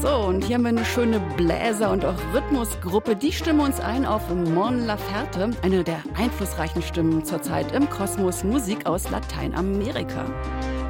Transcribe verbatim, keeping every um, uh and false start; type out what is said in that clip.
So, und hier haben wir eine schöne Bläser- und auch Rhythmusgruppe. Die stimmen uns ein auf Mon Laferte, eine der einflussreichen Stimmen zurzeit im Kosmos Musik aus Lateinamerika.